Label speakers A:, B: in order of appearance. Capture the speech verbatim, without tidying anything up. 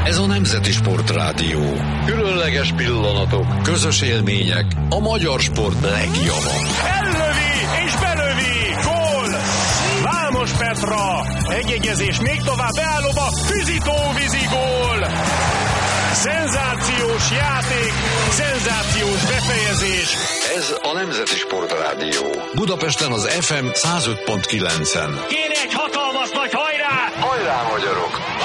A: Ez a Nemzeti Sportrádió. Különleges pillanatok, közös élmények, a magyar sport legjobb.
B: Ellövi és belövi! Gól! Vámos Petra! Egyegyezés még tovább beállóba, Füzitó-vízi gól! Szenzációs játék, szenzációs befejezés.
A: Ez a Nemzeti Sportrádió. Budapesten az ef em száz öt pont kilencen.
B: Kéne egy hatalmas nagy hajrá!
A: Hajrá, magyarok!